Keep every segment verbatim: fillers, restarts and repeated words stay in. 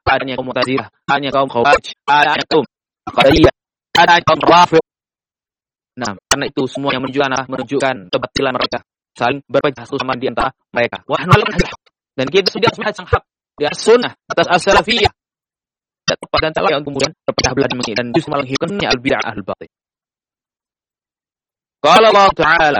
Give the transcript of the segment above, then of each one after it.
adanya kaum Mu'tazilah, adanya kaum Khawarij, adanya kaum Qadariyah, adanya kaum Rafidh. Nah, karena itu semua yang menunjukkan menunjukkan kebatilan mereka, saling berpecah sama di antara mereka. Wa nahnu dan kita sudah semacam hak di as-sunnah atas as-salafiyah. Tepat dan salah yang kemudian berpecah belah dan justru malah menghilangkannya al-bid'ah al-batil. Qala Allah Ta'ala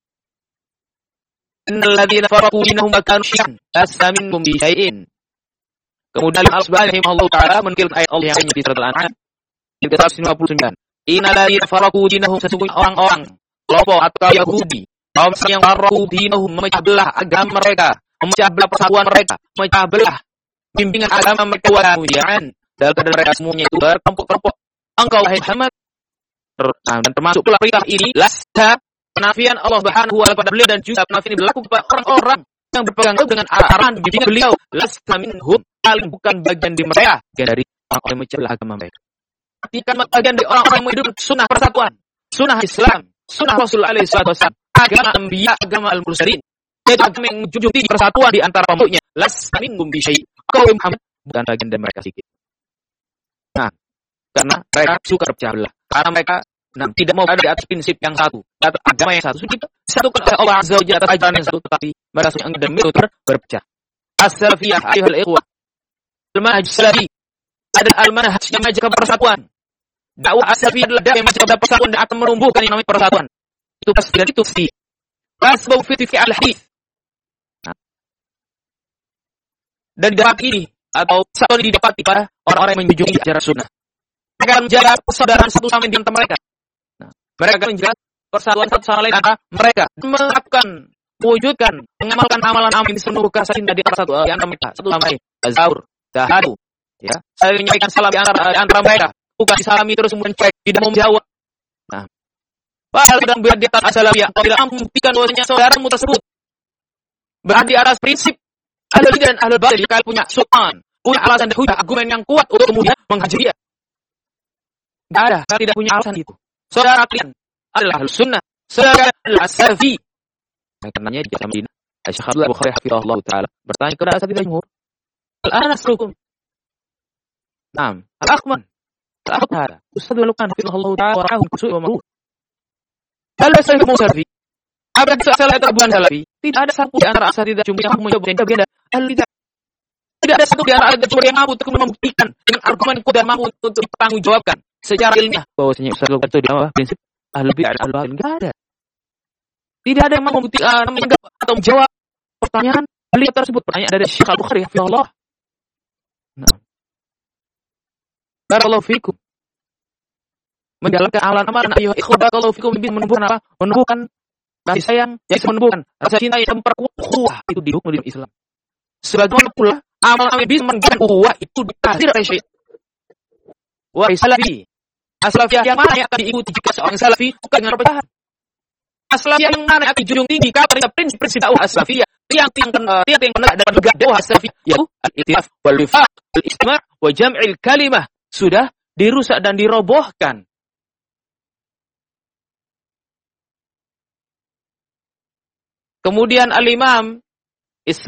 innal ladzina faraqu dinahum wa kanu syi'an lasta minhum bi syai'in. Kemudian Allah Subhanahu wa taala menukil ayat Allah yang lainnya di surat Al-An'am ayat seratus lima puluh sembilan. Innal ladzina faraqu dinahum, sesungguhnya orang-orang kelompok atau Yahudi, kaum yang faraqu dinahum, memecah belah agama mereka, memecah belah persatuan mereka, memecah belah bimbingan agama mereka, wa kanu syi'an, dalam keadaan mereka semuanya itu berkelompok-kelompok. Engkau wahai Muhammad, dan termasuk pula perintah ini lasta, penafian Allah Subhanahu wa taala kepada beliau, dan juga penafian ini berlaku kepada orang-orang yang berpegang teguh dengan arahan bimbingan beliau. Lasta minhum, kalian bukan bagian di mereka, bagian dari orang-orang yang mencela agama mereka. Bukan bagian dari orang-orang yang menghidupkan sunnah persatuan, sunnah Islam, sunnah Rasul alaihi wasallam, agama anbiya, agama al-mursalin, yaitu agama yang menjunjung tinggi persatuan di antara pemuknya. Lasta minhum bi syai', kau Muhammad bukan bagian dari mereka sedikit. Nah, karena mereka suka berpecah belah, karena mereka nah, tidak mau ada di atas prinsip yang satu, atas agama yang satu. Sudah disatukan oleh Allah Azza wa Jalla atas ajaran yang satu, tetapi mereka sudah dan mereka ber, berpecah. As-salafiyah ayyuhal ikhwah, al-manhaj salafi ada al-manhaj yang mengajak kepada persatuan. Dakwah as-salafiyah adalah dakwah yang mengajak kepada persatuan dan akan menumbuhkan yang namanya persatuan. Itu pasti dan itu pasti. Asbab fi al-hadits. Nah. Dan dapat ini atau satu ini didapati pada orang-orang yang menjunjung ajaran sunnah. Mereka akan menjaga persaudaraan satu sama lain di antara mereka. Nah, mereka akan menjaga persatuan satu sama lain antara mereka, melakukan, mewujudkan, mengamalkan amalan-amalan di seluruh kasar di antara satu di antara mereka, satu sama lain. Azhar, tahadu, ya, saya menyampaikan salam di antara di antara mereka, bukan disalami terus kemudian cuek, tidak mau menjawab. Nah, padahal sedang berada di atas as-salafiyah, kalau tidak membuktikan bahwasanya saudaramu tersebut berada di atas prinsip ahlul bidah dan ahlul batil, kalian punya sultan, punya alasan dan hujah, argumen yang kuat untuk kemudian menghajar dia. Tidak ada, saya tidak punya alasan itu. Saudara kalian adalah ahlus sunnah, saudara adalah as-salafi. Nah, karenanya di Madinah, Syekh Abdul Bukhari hafizahullah taala bertanya kepada asatidz jumhur, "Al-ana asrukum?" Naam, al-akhman. Al-akhman. Ustaz Luqman hafizahullah taala wa ra'ahu kusu'i wa maruf. Hal saya mau salafi? Apa kita salah atau bukan salafi? Tidak ada satu di antara asatidz jumhur yang menjawab yang berbeda. Al-bidah. Tidak ada satu di antara asatidz jumhur yang mampu untuk membuktikan dengan argumen kuat dan mampu untuk dipertanggungjawabkan secara ilmiah bahwasanya Ustaz Luqman itu dia apa? Prinsip ahlul bidah dan ahlul batil. Enggak ada. Tidak ada yang mampu membuktikan atau menjawab pertanyaan beliau tersebut. Pertanyaan dari Syekh Al-Bukhari hafizahullah. Nah. Barakallahu fikum. Menjalankan amalan-amalan ayyuhal ikhwah, barakallahu fikum, lebih menumbuhkan apa? Menumbuhkan kasih sayang, yang menumbuhkan rasa cinta yang memperkuat ukhuwah itu di hukum Islam. Sebagaimana pula amalan yang bisa menumbuhkan ukhuwah itu dikasih oleh Syekh. Wahai salafi, as-salafiyah yang mana yang akan diikuti jika seorang salafi bukan dengan perpecahan? As-salafiyah yang mana yang akan dijunjung tinggi karena prinsip-prinsip dakwah as-salafiyah yang tiang tiang yang benar dan tegak dakwah as-salafiyah, yaitu al-ittifaq wal wifaq, al-istima' wa jam'il kalimah, sudah dirusak dan dirobohkan. Kemudian al-Imam